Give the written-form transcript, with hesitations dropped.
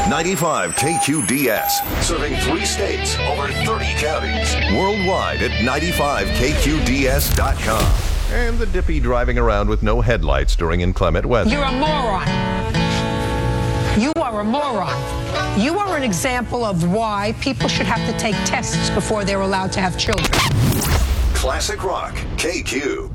95 KQDS, serving 3 states, over 30 counties. Worldwide at 95KQDS.com. And the Dippy driving around with no headlights during inclement weather. You're a moron. You are a moron. You are an example of why people should have to take tests before they're allowed to have children. Classic Rock, KQ.